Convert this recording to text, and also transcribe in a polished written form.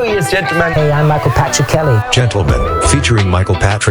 Ladies, gentlemen. Hey, I'm Michael Patrick Kelly. Gentlemen, featuring Michael Patrick.